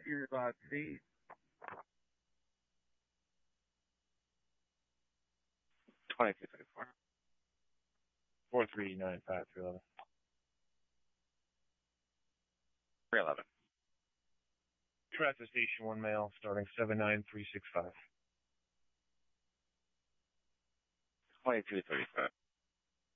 You're about C. 2234. 4395 311. 311. Traffic Station 1 mail starting 79365. 2235.